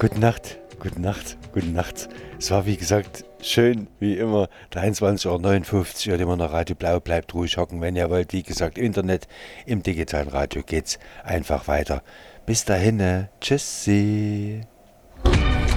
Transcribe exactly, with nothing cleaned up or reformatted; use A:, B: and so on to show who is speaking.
A: Gute Nacht, gute Nacht, gute Nacht. Es war wie gesagt schön, wie immer, dreiundzwanzig Uhr neunundfünfzig und immer noch Radio Blau. Bleibt ruhig hocken, wenn ihr wollt. Wie gesagt, Internet, im digitalen Radio geht's einfach weiter. Bis dahin, tschüssi.